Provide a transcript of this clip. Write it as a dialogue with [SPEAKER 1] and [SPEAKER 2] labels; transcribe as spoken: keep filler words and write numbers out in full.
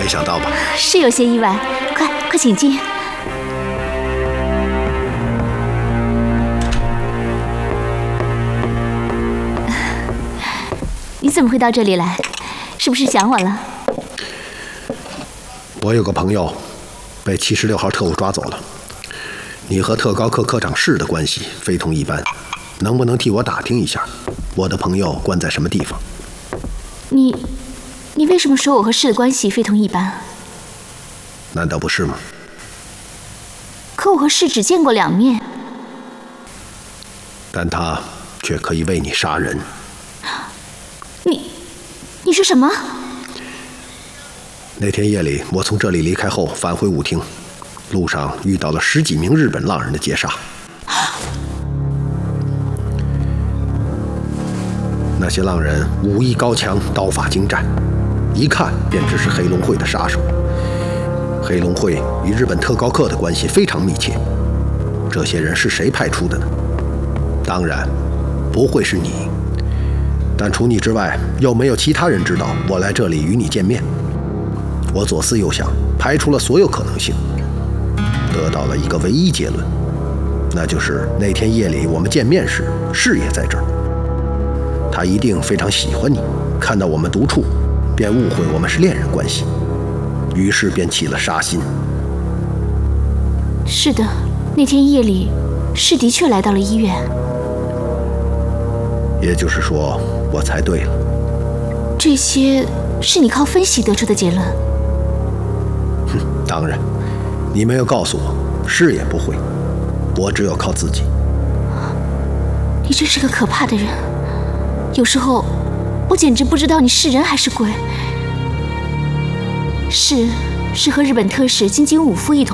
[SPEAKER 1] 没想到吧？
[SPEAKER 2] 是有些意外。快快请进。你怎么会到这里来？是不是想我了？
[SPEAKER 1] 我有个朋友被七十六号特务抓走了。你和特高科科长室的关系非同一般，能不能替我打听一下，我的朋友关在什么地方？
[SPEAKER 2] 你，你为什么说我和室的关系非同一般？
[SPEAKER 1] 难道不是吗？
[SPEAKER 2] 可我和室只见过两面。
[SPEAKER 1] 但他却可以为你杀人。
[SPEAKER 2] 你，你说什么？
[SPEAKER 1] 那天夜里，我从这里离开后返回舞厅，路上遇到了十几名日本浪人的劫杀。那些浪人武艺高强，刀法精湛，一看便知是黑龙会的杀手。黑龙会与日本特高课的关系非常密切。这些人是谁派出的呢？当然，不会是你。但除你之外，又没有其他人知道我来这里与你见面。我左思右想，排除了所有可能性，得到了一个唯一结论，那就是那天夜里我们见面时，室也在这儿。他一定非常喜欢你，看到我们独处，便误会我们是恋人关系，于是便起了杀心。
[SPEAKER 2] 是的，那天夜里，室的确来到了医院。
[SPEAKER 1] 也就是说，我猜对了。
[SPEAKER 2] 这些是你靠分析得出的结论？
[SPEAKER 1] 哼，当然，你没有告诉我，是也不会，我只有靠自己。
[SPEAKER 2] 你真是个可怕的人，有时候我简直不知道你是人还是鬼。是是和日本特使金井武夫一同